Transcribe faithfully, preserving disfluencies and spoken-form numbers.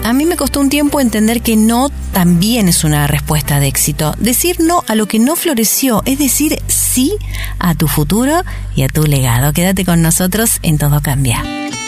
A mí me costó un tiempo entender que no también es una respuesta de éxito. Decir no a lo que no floreció es decir sí a tu futuro y a tu legado. Quédate con nosotros en Todo Cambia.